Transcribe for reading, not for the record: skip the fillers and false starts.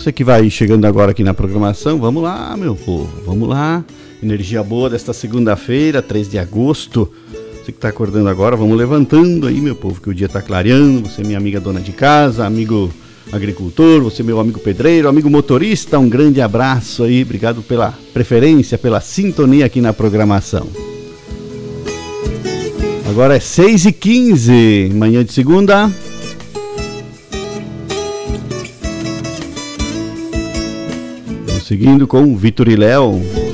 Você que vai chegando agora aqui na programação, vamos lá, meu povo, vamos lá. Energia boa desta segunda-feira, 3 de agosto. Você que está acordando agora, vamos levantando aí, meu povo, que o dia está clareando. Você, minha amiga dona de casa, amigo agricultor, você, meu amigo pedreiro, amigo motorista, um grande abraço aí. Obrigado pela preferência, pela sintonia aqui na programação. Agora é 6h15, manhã de segunda. Vamos seguindo com Vitor e Léo.